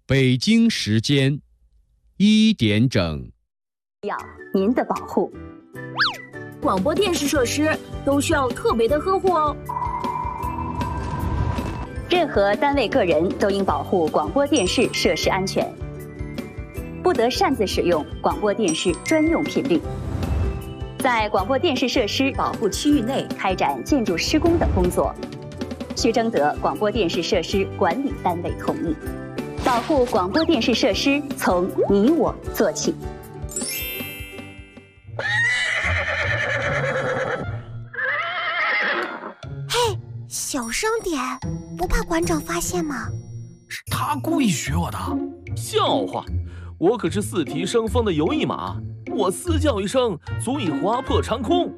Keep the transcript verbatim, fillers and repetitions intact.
北京时间一点整。 要您的保护。 广播电视设施都需要特别的呵护哦。 任何单位个人都应保护广播电视设施安全，不得擅自使用广播电视专用频率。在广播电视设施保护区域内开展建筑施工等工作，需征得广播电视设施管理单位同意。保护广播电视设施从你我做起。 嘿，小声点，不怕馆长发现吗？ 是他故意学我的。 笑话，我可是四蹄生风的游艺马，我嘶叫一声足以划破长空。